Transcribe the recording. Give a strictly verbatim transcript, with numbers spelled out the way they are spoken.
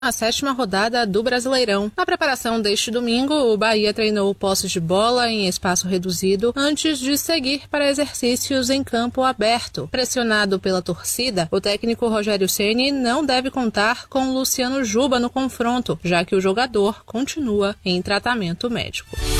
A sétima rodada do Brasileirão. Na preparação deste domingo, o Bahia treinou posse de bola em espaço reduzido antes de seguir para exercícios em campo aberto. Pressionado pela torcida, o técnico Rogério Ceni não deve contar com Luciano Juba no confronto, já que o jogador continua em tratamento médico.